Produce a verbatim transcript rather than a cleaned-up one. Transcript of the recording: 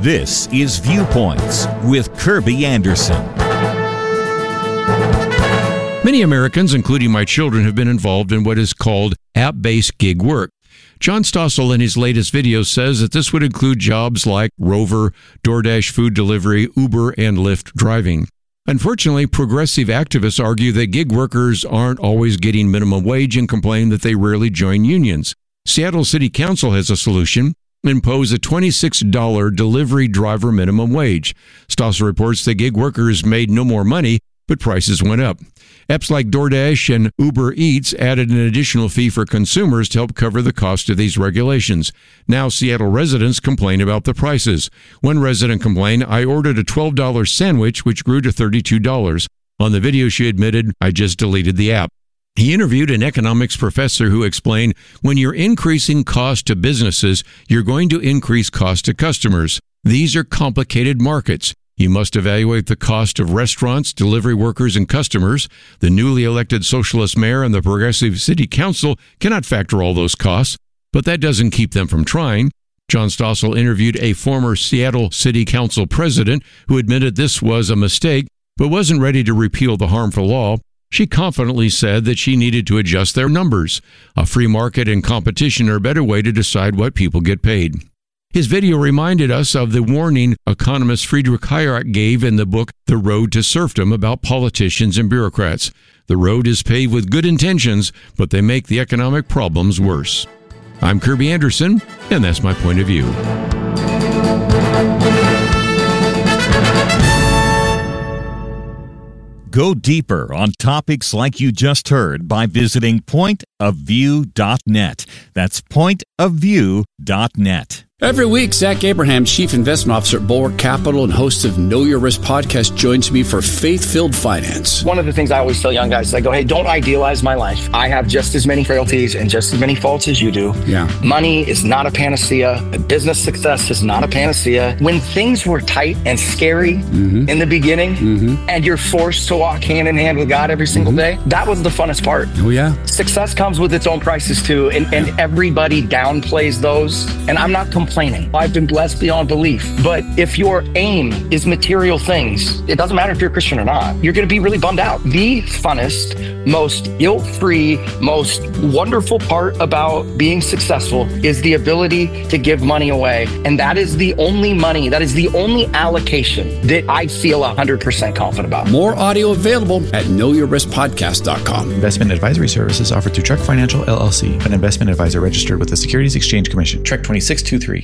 This is Viewpoints with Kirby Anderson. Many Americans, including my children, have been involved in what is called app-based gig work. John Stossel in his latest video says that this would include jobs like Rover, DoorDash food delivery, Uber, and Lyft driving. Unfortunately, progressive activists argue that gig workers aren't always getting minimum wage and complain that they rarely join unions. Seattle City Council has a solution: impose a twenty-six dollars delivery driver minimum wage. Stossel reports that gig workers made no more money, but prices went up. Apps like DoorDash and Uber Eats added an additional fee for consumers to help cover the cost of these regulations. Now Seattle residents complain about the prices. One resident complained, "I ordered a twelve dollars sandwich, which grew to thirty-two dollars. On the video, she admitted, "I just deleted the app." He interviewed an economics professor who explained, when you're increasing cost to businesses, you're going to increase cost to customers. These are complicated markets. You must evaluate the cost of restaurants, delivery workers, and customers. The newly elected socialist mayor and the progressive city council cannot factor all those costs, but that doesn't keep them from trying. John Stossel interviewed a former Seattle City Council president who admitted this was a mistake, but wasn't ready to repeal the harmful law. She confidently said that she needed to adjust their numbers. A free market and competition are a better way to decide what people get paid. His video reminded us of the warning economist Friedrich Hayek gave in the book The Road to Serfdom about politicians and bureaucrats. The road is paved with good intentions, but they make the economic problems worse. I'm Kirby Anderson, and that's my point of view. Go deeper on topics like you just heard by visiting point of view dot net. That's point of view dot net. Every week, Zach Abraham, Chief Investment Officer at Bulwark Capital and host of Know Your Risk podcast, joins me for Faith-Filled Finance. One of the things I always tell young guys is I go, hey, don't idealize my life. I have just as many frailties and just as many faults as you do. Yeah. Money is not a panacea. Business success is not a panacea. When things were tight and scary mm-hmm. in the beginning mm-hmm. and you're forced to walk hand in hand with God every single mm-hmm. day, that was the funnest part. Oh, yeah. Success comes with its own prices too, and, and everybody downplays those. And I'm not complaining. I've been blessed beyond belief. But if your aim is material things, it doesn't matter if you're a Christian or not, you're going to be really bummed out. The funnest, most guilt-free, most wonderful part about being successful is the ability to give money away. And that is the only money, that is the only allocation that I feel one hundred percent confident about. More audio available at know your risk podcast dot com. Investment advisory services offered through Trek Financial, L L C, an investment advisor registered with the Securities Exchange Commission. Trek twenty-six twenty-three.